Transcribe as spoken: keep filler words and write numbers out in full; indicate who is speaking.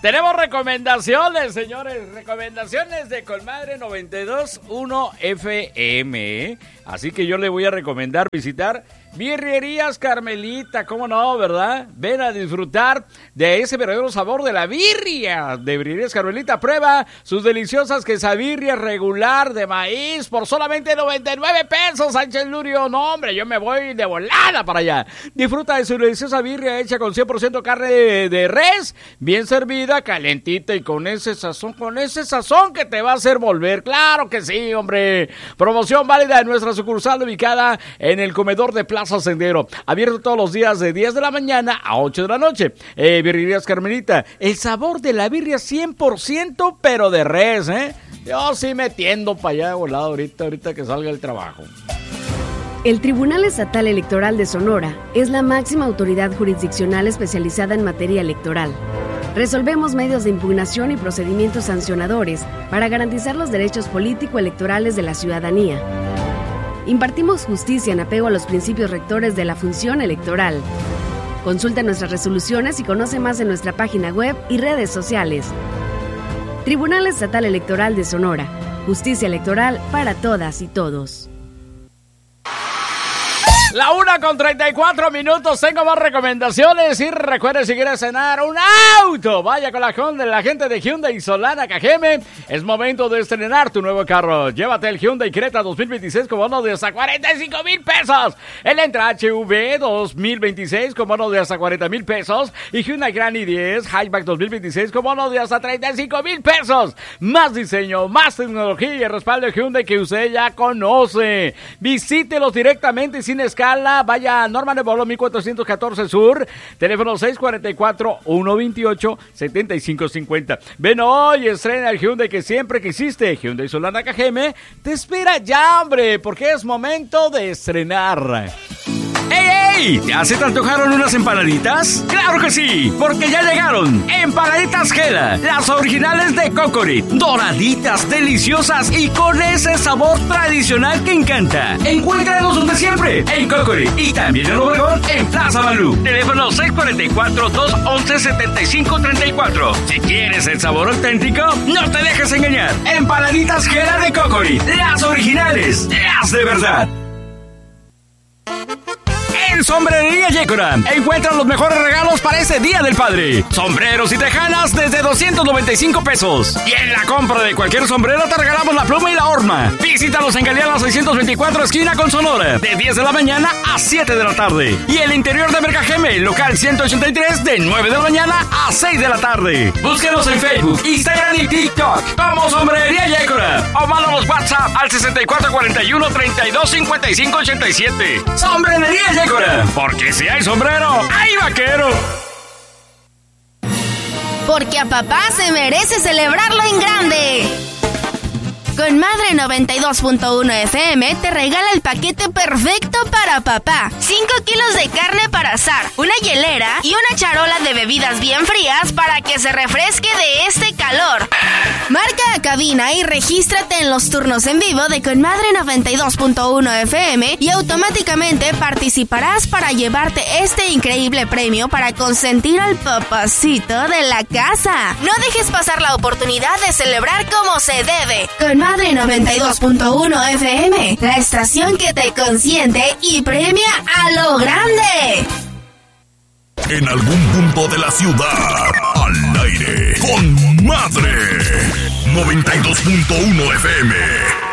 Speaker 1: Tenemos recomendaciones, señores. Recomendaciones de Comadre noventa y dos punto uno F M. Así que yo le voy a recomendar visitar Birrerías Carmelita, ¿cómo no, verdad? Ven a disfrutar de ese verdadero sabor de la birria de Birrerías Carmelita. Prueba sus deliciosas quesabirrias regular de maíz por solamente noventa y nueve pesos, Sánchez Lurio. No, hombre, yo me voy de volada para allá. Disfruta de su deliciosa birria hecha con cien por ciento carne de, de res, bien servida, calentita y con ese sazón, con ese sazón que te va a hacer volver. Claro que sí, hombre. Promoción válida en nuestra sucursal ubicada en el comedor de Plaza Sendero, abierto todos los días de diez de la mañana a ocho de la noche. Eh, Birrerías Carmelita, el sabor de la birria cien por ciento, pero de res, ¿eh? Yo sí metiendo para allá volado ahorita, ahorita que salga el trabajo.
Speaker 2: El Tribunal Estatal Electoral de Sonora es la máxima autoridad jurisdiccional especializada en materia electoral. Resolvemos medios de impugnación y procedimientos sancionadores para garantizar los derechos político-electorales de la ciudadanía. Impartimos justicia en apego a los principios rectores de la función electoral. Consulta nuestras resoluciones y conoce más en nuestra página web y redes sociales. Tribunal Estatal Electoral de Sonora. Justicia electoral para todas y todos.
Speaker 1: La una con treinta y cuatro minutos, tengo más recomendaciones y recuerde si quiere cenar un auto, vaya con la, la gente de Hyundai Solana Cajeme, es momento de estrenar tu nuevo carro, llévate el Hyundai Creta dos mil veintiséis con bono de hasta cuarenta y cinco mil pesos, el Entra H V dos mil veintiséis con bono de hasta cuarenta mil pesos y Hyundai Grand i diez Hatchback dos mil veintiséis con bono de hasta treinta y cinco mil pesos, más diseño, más tecnología y el respaldo de Hyundai que usted ya conoce, visítelos directamente sin escala. Vaya a Norman Evolo mil cuatrocientos catorce Sur, teléfono seis cuatro cuatro, uno dos ocho, siete cinco cinco cero. Ven hoy, estrena el Hyundai que siempre quisiste. Hyundai Solana Cajeme te espera ya, hombre, porque es momento de estrenar. ¡Ey, ey! ¿Ya se te antojaron unas empanaditas? ¡Claro que sí! Porque ya llegaron Empanaditas Gela, las originales de Cocorit, doraditas, deliciosas y con ese sabor tradicional que encanta. Encuéntranos donde siempre, en Cocorit y también en Obregón, en Plaza Balú. Teléfono seis cuatro cuatro, dos once, setenta y cinco treinta y cuatro. Si quieres el sabor auténtico, no te dejes engañar. Empanaditas Gela de Cocorit, las originales, las de verdad. En Sombrería Yécora encuentra los mejores regalos para ese Día del Padre. Sombreros y tejanas desde doscientos noventa y cinco pesos. Y en la compra de cualquier sombrero te regalamos la pluma y la horma. Visítalos en Galeana seiscientos veinticuatro, esquina con Sonora, de diez de la mañana a siete de la tarde. Y el interior de Mercajeme, local ciento ochenta y tres, de nueve de la mañana a seis de la tarde. Búsquenos en Facebook, Instagram y TikTok como Sombrería Yécora. O mándanos WhatsApp al sesenta y cuatro cuarenta y uno, treinta y dos cincuenta y cinco ochenta y siete. Sombrería Yécora. Porque si hay sombrero, hay vaquero.
Speaker 3: Porque a papá se merece celebrarlo en grande. Comadre noventa y dos punto uno F M te regala el paquete perfecto para papá. cinco kilos de carne para asar, una hielera y una charola de bebidas bien frías para que se refresque de este calor. Marca a cabina y regístrate en los turnos en vivo de Comadre noventa y dos punto uno F M y automáticamente participarás para llevarte este increíble premio para consentir al papacito de la casa. No dejes pasar la oportunidad de celebrar como se debe. Comadre noventa y dos punto uno F M, la estación que te consiente y premia a lo grande.
Speaker 4: En algún punto de la ciudad, al aire, con Madre noventa y dos punto uno F M.